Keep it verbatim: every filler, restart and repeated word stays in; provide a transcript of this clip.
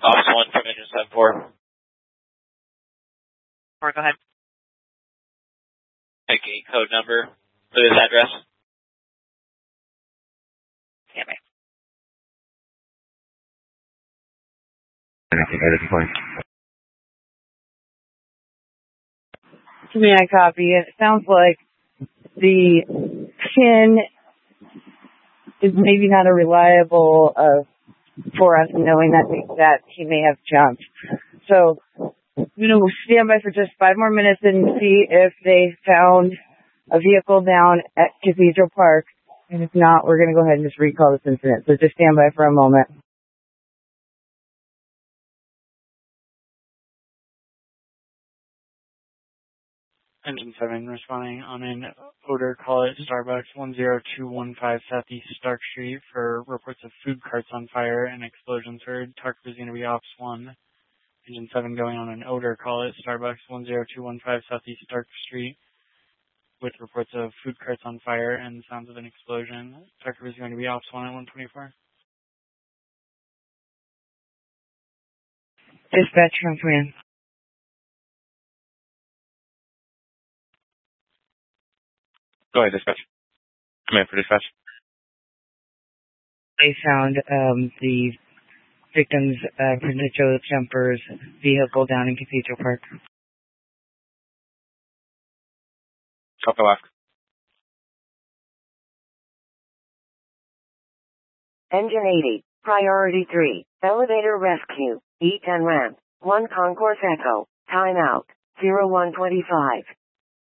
Office one from engine seven four. Four, go ahead. A gate code number for this address. Stand by. To me, I copy. It sounds like the pin is maybe not a reliable uh, for us, knowing that that he may have jumped. So, you know, we'll stand by for just five more minutes and see if they found a vehicle down at Cathedral Park. And if not, we're going to go ahead and just recall this incident. So just stand by for a moment. Engine seven responding on an odor call at Starbucks one zero two one five Southeast Stark Street for reports of food carts on fire and explosions heard. Target is going to be Ops one. Engine seven going on an odor call at Starbucks one zero two one five Southeast Stark Street with reports of food carts on fire and sounds of an explosion. Target is going to be Ops one at one twenty-four. Dispatch from command. Go ahead, dispatch. Command for dispatch. They found um, the victim's uh, Provincial Jumper's vehicle down in Cathedral Park. Copy left. Engine eighty, Priority three, Elevator Rescue, E ten ramp, one Concourse Echo, timeout, zero one twenty-five.